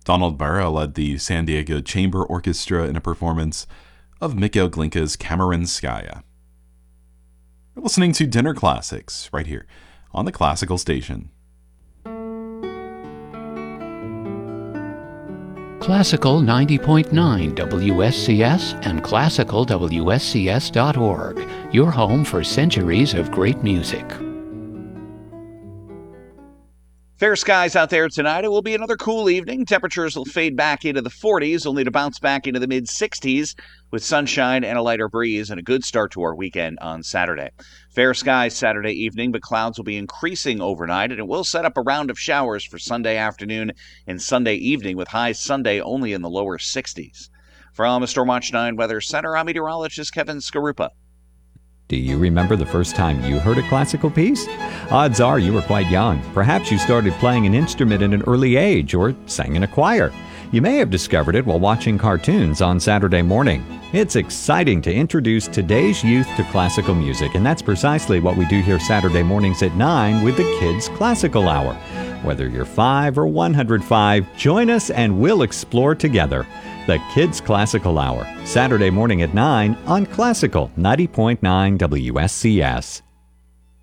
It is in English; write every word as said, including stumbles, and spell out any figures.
Donald Barra led the San Diego Chamber Orchestra in a performance of Mikhail Glinka's Kamerenskaya. You're listening to Dinner Classics right here on the Classical Station. Classical ninety point nine W S C S and classical W S C S dot org, your home for centuries of great music. Fair skies out there tonight. It will be another cool evening. Temperatures will fade back into the forties, only to bounce back into the mid-sixties with sunshine and a lighter breeze and a good start to our weekend on Saturday. Fair skies Saturday evening, but clouds will be increasing overnight, and it will set up a round of showers for Sunday afternoon and Sunday evening with highs Sunday only in the lower sixties. From the Stormwatch nine Weather Center, I'm meteorologist Kevin Skarupa. Do you remember the first time you heard a classical piece? Odds are you were quite young. Perhaps you started playing an instrument at an early age or sang in a choir. You may have discovered it while watching cartoons on Saturday morning. It's exciting to introduce today's youth to classical music, and that's precisely what we do here Saturday mornings at nine with the Kids Classical Hour. Whether you're five or one hundred five, join us and we'll explore together. The Kids Classical Hour, Saturday morning at nine on Classical ninety point nine W S C S.